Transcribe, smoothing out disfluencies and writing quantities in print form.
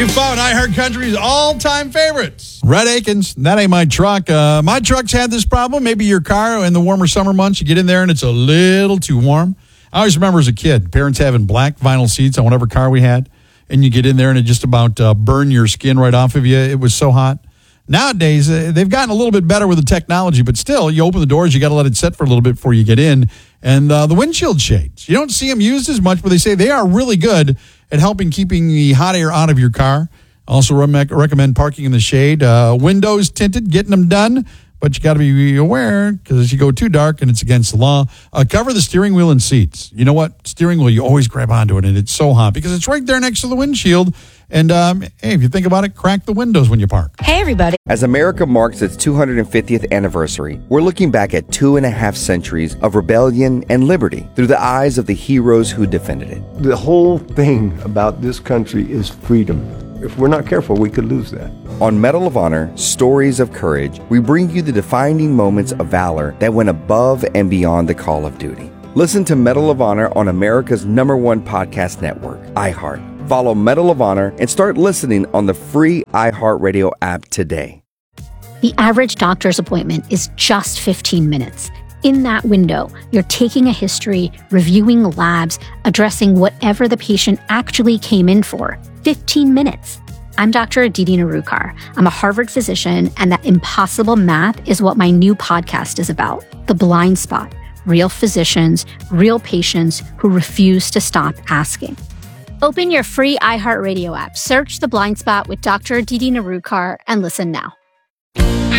You found iHeart Country's all-time favorites. Red Akins, that ain't my truck. My truck's had this problem. Maybe your car in the warmer summer months, you get in there and it's a little too warm. I always remember as a kid, parents having black vinyl seats on whatever car we had, and you get in there and it just about burned your skin right off of you. It was so hot. Nowadays, they've gotten a little bit better with the technology, but still, you open the doors, you got to let it set for a little bit before you get in. And the windshield shades, you don't see them used as much, but they say they are really good at helping keeping the hot air out of your car. Also recommend parking in the shade. Windows tinted, getting them done, but you got to be aware because if you go too dark and it's against the law. Cover the steering wheel and seats. You know what? Steering wheel, you always grab onto it, and it's so hot because it's right there next to the windshield. And, hey, if you think about it, crack the windows when you park. Hey, everybody. As America marks its 250th anniversary, we're looking back at 2.5 centuries of rebellion and liberty through the eyes of the heroes who defended it. The whole thing about this country is freedom. If we're not careful, we could lose that. On Medal of Honor, Stories of Courage, we bring you the defining moments of valor that went above and beyond the call of duty. Listen to Medal of Honor on America's #1 podcast network, iHeart. Follow Medal of Honor and start listening on the free iHeartRadio app today. The average doctor's appointment is just 15 minutes. In that window, you're taking a history, reviewing labs, addressing whatever the patient actually came in for. 15 minutes. I'm Dr. Aditi Narukar. I'm a Harvard physician, and that impossible math is what my new podcast is about. The Blind Spot. Real physicians, real patients who refuse to stop asking. Open your free iHeartRadio app, search The Blind Spot with Dr. Aditi Narukar, and listen now.